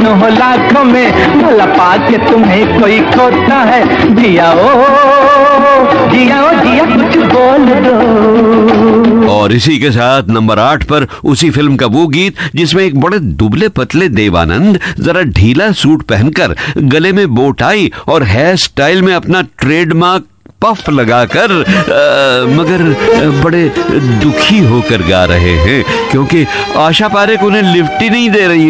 दोनों हो लाखों में, भला पाके तुम्हें कोई खोता है। जिया ओ जिया कुछ बोल दो। और इसी के साथ नंबर 8 पर उसी फिल्म का वो गीत जिसमें एक बड़े दुबले पतले देवानंद जरा ढीला सूट पहनकर, गले में बो टाई और हेयर स्टाइल में अपना ट्रेडमार्क पफ लगाकर मगर बड़े दुखी होकर गा रहे हैं, क्योंकि आशा पारेख उन्हें लिफ्ट ही नहीं दे रही